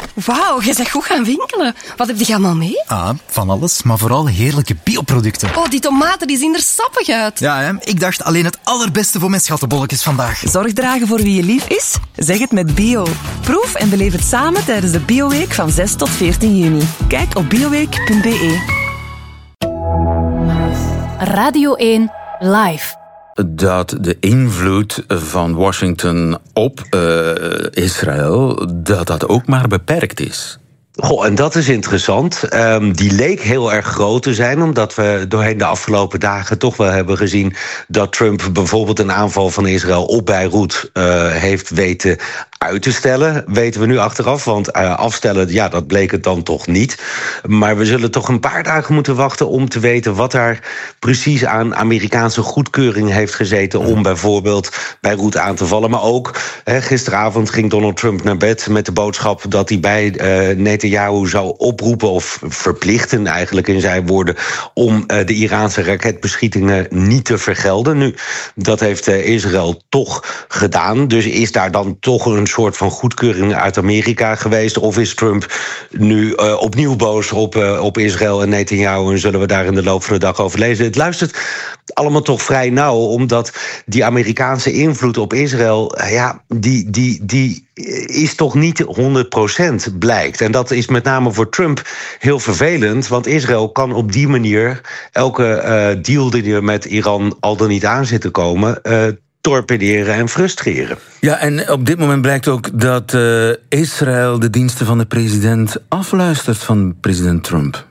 Wauw, je bent goed gaan winkelen. Wat heb je allemaal mee? Van alles, maar vooral heerlijke bioproducten. Oh, die tomaten die zien er sappig uit. Ja, hè? Ik dacht alleen het allerbeste voor mijn schattenbolletjes vandaag. Zorg dragen voor wie je lief is? Zeg het met bio. Proef en beleef het samen tijdens de Bioweek van 6 tot 14 juni. Kijk op bioweek.be. Radio 1 Live. Dat de invloed van Washington op Israël, dat ook maar beperkt is. Goh, en dat is interessant. Die leek heel erg groot te zijn, omdat we doorheen de afgelopen dagen toch wel hebben gezien dat Trump bijvoorbeeld een aanval van Israël op Beirut heeft weten uit te stellen. Weten we nu achteraf, want afstellen, ja, dat bleek het dan toch niet. Maar we zullen toch een paar dagen moeten wachten om te weten wat daar precies aan Amerikaanse goedkeuring heeft gezeten om bijvoorbeeld Beirut aan te vallen. Maar ook, gisteravond ging Donald Trump naar bed met de boodschap dat hij bij Netanyahu zou oproepen, of verplichten eigenlijk in zijn woorden, om de Iraanse raketbeschietingen niet te vergelden. Nu, dat heeft Israël toch gedaan. Dus is daar dan toch een soort van goedkeuring uit Amerika geweest? Of is Trump nu opnieuw boos op Israël en Netanyahu? En zullen we daar in de loop van de dag over lezen? Het luistert allemaal toch vrij nauw, omdat die Amerikaanse invloed op Israël, ja, die is toch niet 100% blijkt. En dat is met name voor Trump heel vervelend, want Israël kan op die manier elke deal die er met Iran al dan niet aan zit te komen torpederen en frustreren. Ja, en op dit moment blijkt ook dat Israël de diensten van de president afluistert van president Trump.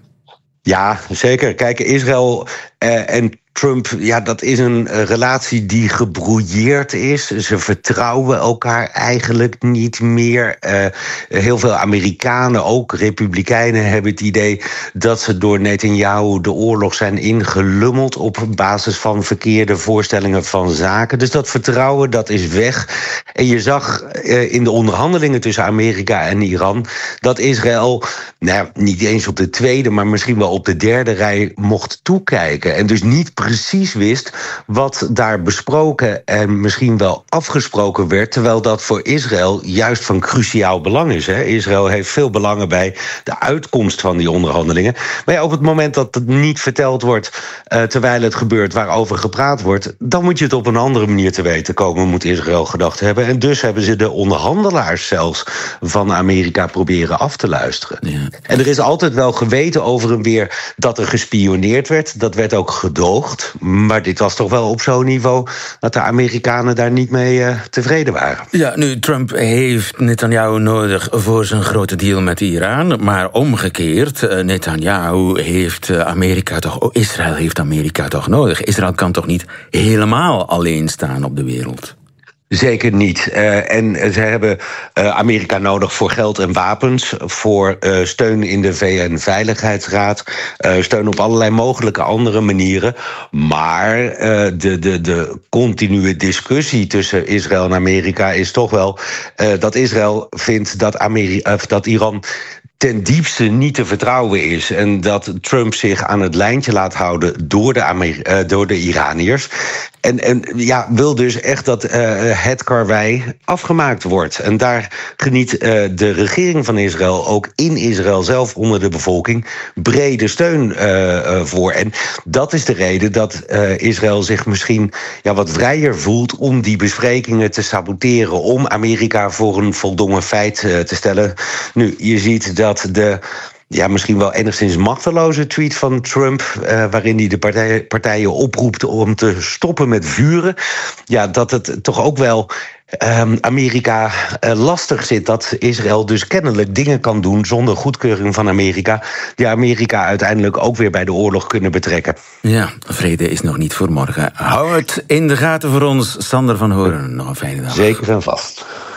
Ja, zeker. Kijk, Israël en Trump, ja, dat is een relatie die gebrouilleerd is. Ze vertrouwen elkaar eigenlijk niet meer. Heel veel Amerikanen, ook Republikeinen, hebben het idee dat ze door Netanyahu de oorlog zijn ingelummeld op basis van verkeerde voorstellingen van zaken. Dus dat vertrouwen, dat is weg. En je zag in de onderhandelingen tussen Amerika en Iran dat Israël, nou, niet eens op de tweede, maar misschien wel op de derde rij mocht toekijken. En dus niet precies wist wat daar besproken en misschien wel afgesproken werd, terwijl dat voor Israël juist van cruciaal belang is. Hè? Israël heeft veel belangen bij de uitkomst van die onderhandelingen. Maar ja, op het moment dat het niet verteld wordt terwijl het gebeurt waarover gepraat wordt, dan moet je het op een andere manier te weten komen, moet Israël gedacht hebben. En dus hebben ze de onderhandelaars zelfs van Amerika proberen af te luisteren. Ja. En er is altijd wel geweten over en weer dat er gespioneerd werd. Dat werd ook gedoogd. Maar dit was toch wel op zo'n niveau dat de Amerikanen daar niet mee tevreden waren. Ja, nu, Trump heeft Netanyahu nodig voor zijn grote deal met Iran. Maar omgekeerd, Netanyahu heeft Israël heeft Amerika toch nodig. Israël kan toch niet helemaal alleen staan op de wereld? Zeker niet. En ze hebben Amerika nodig voor geld en wapens, voor steun in de VN-veiligheidsraad, steun op allerlei mogelijke andere manieren. Maar de continue discussie tussen Israël en Amerika is toch wel dat Israël vindt dat Iran ten diepste niet te vertrouwen is en dat Trump zich aan het lijntje laat houden door de Iraniërs. En ja, wil dus echt dat het karwei afgemaakt wordt. En daar geniet de regering van Israël, ook in Israël zelf onder de bevolking, brede steun voor. En dat is de reden dat Israël zich misschien wat vrijer voelt om die besprekingen te saboteren, om Amerika voor een voldongen feit te stellen. Nu, je ziet dat de misschien wel enigszins machteloze tweet van Trump, waarin hij de partijen oproept om te stoppen met vuren, dat het toch ook wel Amerika lastig zit, dat Israël dus kennelijk dingen kan doen zonder goedkeuring van Amerika, die Amerika uiteindelijk ook weer bij de oorlog kunnen betrekken. Ja, vrede is nog niet voor morgen. Hou het in de gaten voor ons, Sander van Hoorn. Nog een fijne dag. Zeker en vast.